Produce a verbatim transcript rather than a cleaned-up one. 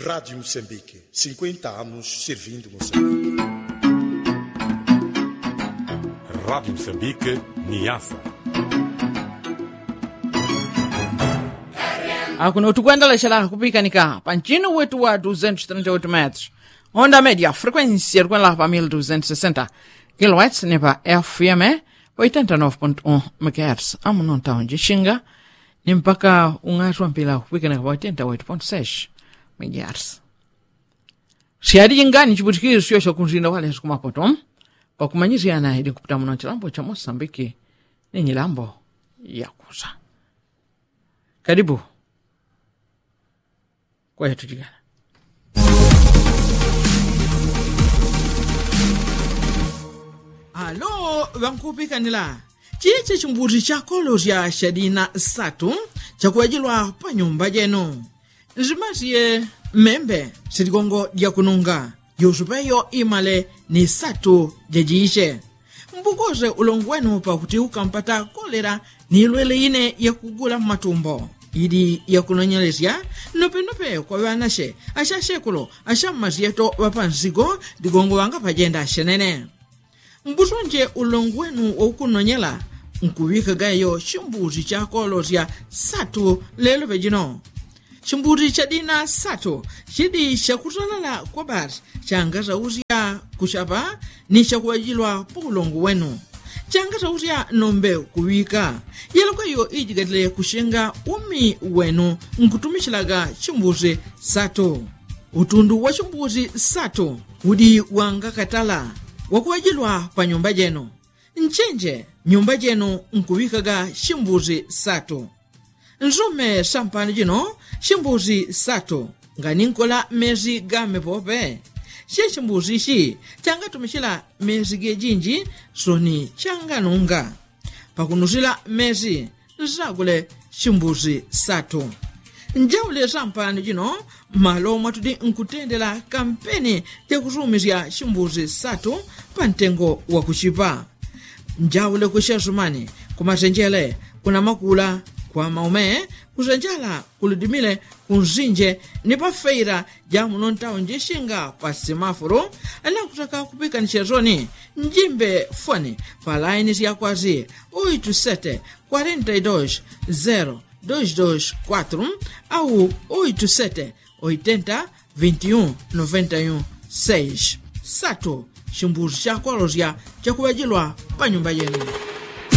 Rádio Moçambique, cinquenta anos servindo Moçambique. Rádio Moçambique, Niassa. Akuno tukuendelea kupikanika panchino wetu wa duzentos e trinta e oito metros. Onda média, frequência com lá para mil duzentos e sessenta kHz ne pa F M oitenta e nove ponto um megahertz. Amo não tá onde xinga, nem mpaka ungatwa mpila kupikanika pa oitenta e oito ponto seis megahertz. Siari ingani chibutikiri sio cha kunjinda wale sikuma potom. Pa kumanyizana ili kupita muno chilambo cha Mozambique ni nyilambo ya kuza. Karibu. Kwa hiyo tujigana. Alo, vankupika nila. Chiche chimbuzi chako lozia Shadina Satu, chakuajilwa pa nyumba jenu. Nzimaziye membe, sitigongo dia kununga. Yusupeyo imale ni Satu jajiishe. Mbukoze ulongwenu pa kutiuka mpata kolera ni ilwele ine ya kugula matumbo. Idi ya kunonyelezia, nope nope kwa wanashe, asha shekulo, asha mazieto wapanzigo, digongo wanga pajenda ashenene. Mbusonje ulongwenu wa ukunonyela, nkuwika gayo shimbuzi chako lozia Satu lelo vejino. Shimbuzi chadina Satu, shidi shakutalala kwa bari, changaza uzia kushapa, ni shakuajilwa po ulongwenu. Changaza uzia nombe kuwika. Yelo kwa yo ijigadile kushenga umi wenu nkutumishilaga chimbuzi Satu. Utundu wa chimbuzi Satu, udi wanga katala. Wakuajilwa pa nyumba jenu. Nchenje, nyumba jenu nkuwikaga chimbuzi Satu. Nzume sampani jino, chimbuzi Satu. Nganinkola mezi game pope. She chimbuzi shi, changa tumishila mezi gejinji, soni changa nunga. Pakunusila mezi, nzagule chimbuzi Satu. Njaule sampani jino, malo matudi nkutendela kampeni ya kuzumizia chimbuzi Satu pantengo wa kushipa. Njaule kushazumani, kumasenjele, kuna makula, kwa maume, kuzenjala, kuludimile, kunzinje, nipa feira, jamu nonta unjishinga pa semaforo, ala kutaka kupika nishezoni, njimbe fwani, pa laini siya kwazi, oito sete, quarenta e dois, zero, dois dois quatro, au oito sete, oitenta, vinte e um, noventa e um, seis. Satu, chimbuzi chako lozia, chakuwajilwa pa nyumba yenu.